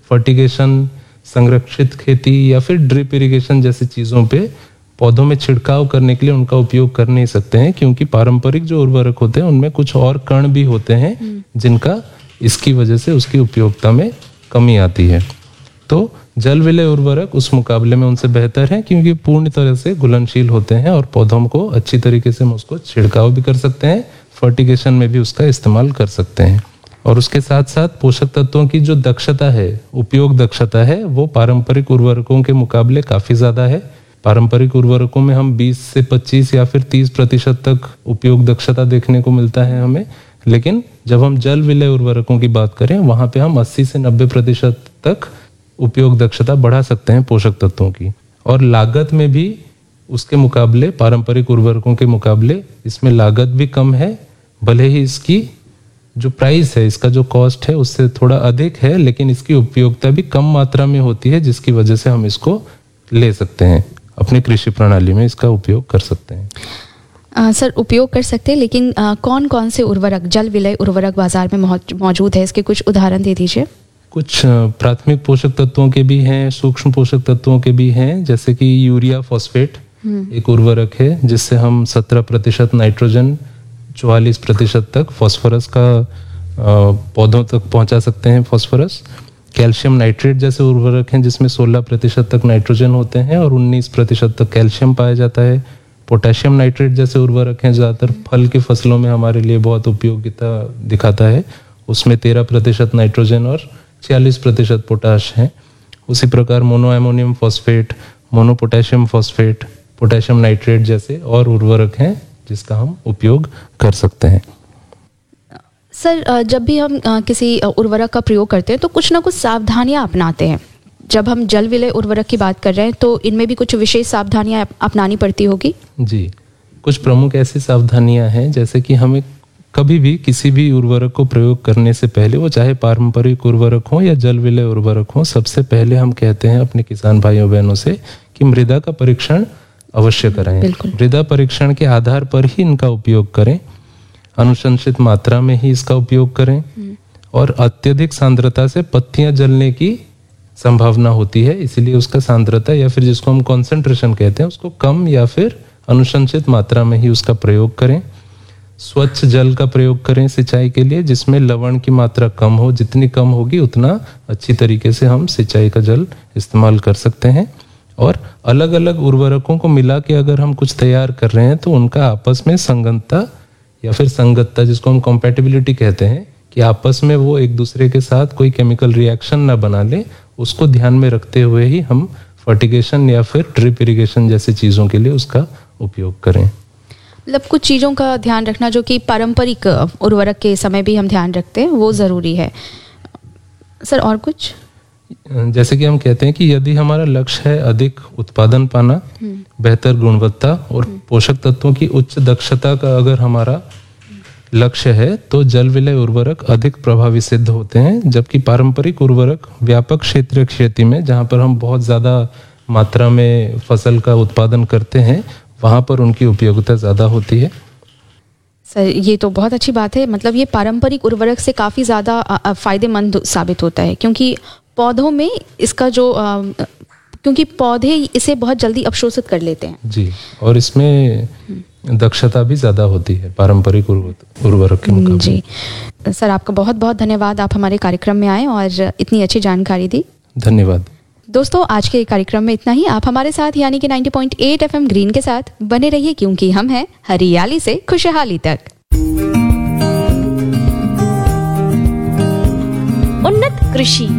Fertigation, संरक्षित खेती या फिर ड्रिप इरिगेशन जैसी चीज़ों पे पौधों में छिड़काव करने के लिए उनका उपयोग कर नहीं सकते हैं, क्योंकि पारंपरिक जो उर्वरक होते हैं उनमें कुछ और कण भी होते हैं जिनका इसकी वजह से उसकी उपयोगिता में कमी आती है। तो जल विलय उर्वरक उस मुकाबले में उनसे बेहतर है, क्योंकि पूर्ण तरह से घुलनशील होते हैं और पौधों को अच्छी तरीके से हम उसको छिड़काव भी कर सकते हैं, फर्टिगेशन में भी उसका इस्तेमाल कर सकते हैं। और उसके साथ साथ पोषक तत्वों की जो दक्षता है, उपयोग दक्षता है, वो पारंपरिक उर्वरकों के मुकाबले काफ़ी ज़्यादा है। पारंपरिक उर्वरकों में हम 20 से 25 या फिर 30% तक उपयोग दक्षता देखने को मिलता है हमें, लेकिन जब हम जल विलय उर्वरकों की बात करें वहाँ पे हम 80 से 90% तक उपयोग दक्षता बढ़ा सकते हैं पोषक तत्वों की। और लागत में भी उसके मुकाबले, पारंपरिक उर्वरकों के मुकाबले इसमें लागत भी कम है, भले ही इसकी जो प्राइस है, इसका जो कॉस्ट है उससे थोड़ा अधिक है, लेकिन इसकी उपयोगिता भी कम मात्रा में होती है, जिसकी वजह से हम इसको ले सकते हैं, अपनी कृषि प्रणाली में इसका उपयोग कर सकते हैं। सर, उपयोग कर सकते हैं, लेकिन कौन कौन से उर्वरक, जल विलय उर्वरक बाजार में मौजूद है, इसके कुछ उदाहरण दे दीजिए। कुछ प्राथमिक पोषक तत्वों के भी हैं, सूक्ष्म पोषक तत्वों के भी हैं, जैसे कि यूरिया फॉस्फेट एक उर्वरक है जिससे हम 17% नाइट्रोजन, 44% तक फॉस्फोरस का पौधों तक पहुंचा सकते हैं फॉस्फोरस। कैल्शियम नाइट्रेट जैसे उर्वरक हैं जिसमें 16% तक नाइट्रोजन होते हैं और 19% तक कैल्शियम पाया जाता है। पोटेशियम नाइट्रेट जैसे उर्वरक हैं, ज़्यादातर फल की फसलों में हमारे लिए बहुत उपयोगिता दिखाता है, उसमें 13% नाइट्रोजन और 46% पोटाश है। उसी प्रकार mono ammonium phosphate, mono potassium phosphate, potassium nitrate जैसे और उर्वरक हैं जिसका हम उपयोग कर सकते हैं। सर, जब भी हम किसी उर्वरक का प्रयोग करते हैं तो कुछ ना कुछ सावधानियां अपनाते हैं। जब हम जल विलय उर्वरक की बात कर रहे हैं तो इनमें भी कुछ विशेष सावधानियां अपनानी पड़ती होगी। जी, कुछ प्रमुख ऐसी सावधानियां हैं, जैसे कि हमें कभी भी किसी भी उर्वरक को प्रयोग करने से पहले, वो चाहे पारंपरिक उर्वरक हो या जल विलय उर्वरक हो, सबसे पहले हम कहते हैं अपने किसान भाइयों बहनों से कि मृदा का परीक्षण अवश्य करें। मृदा परीक्षण के आधार पर ही इनका उपयोग करें, अनुशंसित मात्रा में ही इसका उपयोग करें, और अत्यधिक सांद्रता से पत्तियां जलने की संभावना होती है, इसलिए उसका सांद्रता या फिर जिसको हम कॉन्सेंट्रेशन कहते हैं उसको कम या फिर अनुशंसित मात्रा में ही उसका प्रयोग करें। स्वच्छ जल का प्रयोग करें सिंचाई के लिए, जिसमें लवण की मात्रा कम हो, जितनी कम होगी उतना अच्छी तरीके से हम सिंचाई का जल इस्तेमाल कर सकते हैं। और अलग अलग उर्वरकों को मिला के अगर हम कुछ तैयार कर रहे हैं तो उनका आपस में संगतता या फिर संगतता, जिसको हम कॉम्पैटिबिलिटी कहते हैं, कि आपस में वो एक दूसरे के साथ कोई केमिकल रिएक्शन ना बना ले, उसको ध्यान में रखते हुए ही हम फर्टिगेशन या फिर ड्रिप इरिगेशन जैसी चीज़ों के लिए उसका उपयोग करें। मतलब कुछ चीज़ों का ध्यान रखना जो कि पारंपरिक उर्वरक के समय भी हम ध्यान रखते हैं, वो ज़रूरी है। सर, और कुछ? जैसे कि हम कहते हैं कि यदि हमारा लक्ष्य है अधिक उत्पादन पाना, बेहतर गुणवत्ता और पोषक तत्वों की उच्च दक्षता का अगर हमारा लक्ष्य है, तो जल विलय उर्वरक अधिक प्रभावी सिद्ध होते हैं, जबकि पारंपरिक उर्वरक व्यापक क्षेत्रीय खेती में, जहाँ पर हम बहुत ज़्यादा मात्रा में फसल का उत्पादन करते हैं, वहाँ पर उनकी उपयोगिता ज़्यादा होती है। सर, ये तो बहुत अच्छी बात है। मतलब ये पारंपरिक उर्वरक से काफ़ी ज़्यादा फ़ायदेमंद साबित होता है, क्योंकि पौधों में इसका जो क्योंकि पौधे इसे बहुत जल्दी अवशोषित कर लेते हैं। जी, और इसमें दक्षता भी ज़्यादा होती है पारंपरिक उर्वरक के मुकाबले। जी सर, आपका बहुत बहुत धन्यवाद, आप हमारे कार्यक्रम में आए और इतनी अच्छी जानकारी दी। धन्यवाद। दोस्तों, आज के कार्यक्रम में इतना ही। आप हमारे साथ यानी कि 90.8 FM ग्रीन के साथ बने रहिए, क्योंकि हम हैं हरियाली से खुशहाली तक। उन्नत कृषि